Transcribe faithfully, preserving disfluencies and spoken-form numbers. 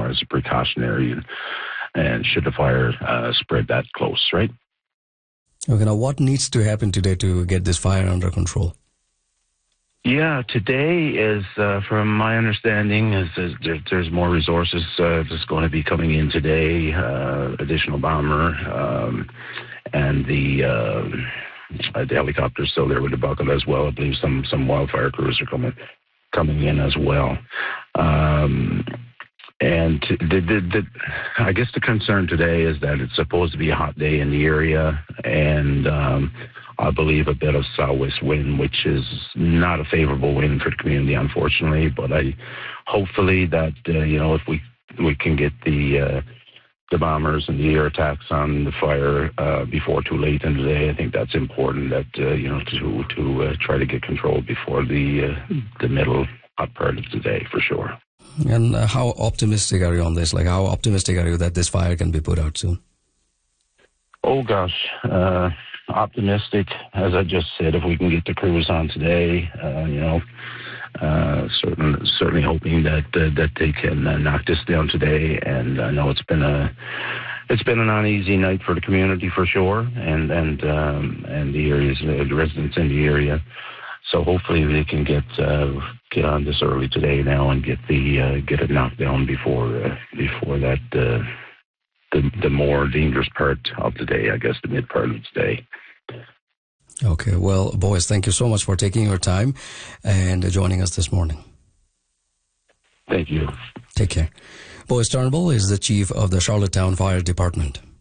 more as a precautionary, and, and should the fire uh, spread that close, right? Okay, now what needs to happen today to get this fire under control? Yeah, today is, uh, from my understanding, is, is there, there's more resources uh, that's going to be coming in today, uh, additional bomber, um, and the, uh, the helicopter's still there with the bucket as well. I believe some, some wildfire crews are coming coming in as well. Um, and the, the, the, I guess the concern today is that it's supposed to be a hot day in the area, and um, I believe a bit of southwest wind, which is not a favorable wind for the community, unfortunately. But I, hopefully that, uh, you know, if we we can get the uh, the bombers and the air attacks on the fire uh, before too late in the day, I think that's important. That uh, you know to to uh, try to get control before the uh, the middle hot part of the day, for sure. And uh, how optimistic are you on this? Like, how optimistic are you that this fire can be put out soon? Oh gosh. Uh, optimistic, as I just said, if we can get the crews on today, uh, you know, uh, certainly, certainly hoping that uh, that they can uh, knock this down today. And I know it's been a it's been an uneasy night for the community for sure, and and um, and the areas, uh, the residents in the area. So hopefully they can get uh, get on this early today now and get the uh, get it knocked down before uh, before that. Uh, The, the more dangerous part of the day, I guess, the mid part of the day. Okay, well, boys, thank you so much for taking your time and joining us this morning. Thank you. Take care. Boyce Turnbull is the chief of the Charlottetown Fire Department.